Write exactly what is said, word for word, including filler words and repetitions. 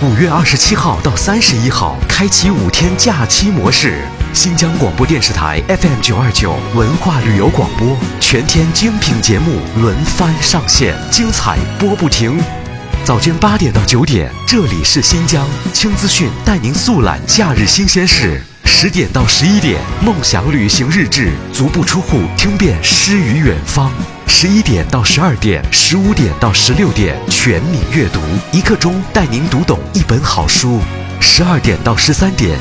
五月二十七号到三十一号，开启五天假期模式。新疆广播电视台 F M 九二九文化旅游广播，全天精品节目轮番上线，精彩播不停。早间八点到九点，这里是新疆轻资讯，带您速览假日新鲜事。十点到十一点，梦想旅行日志，足不出户听遍诗与远方。十一点到十二点，十五点到十六点，全民阅读，一刻钟带您读懂一本好书。十二点到十三点，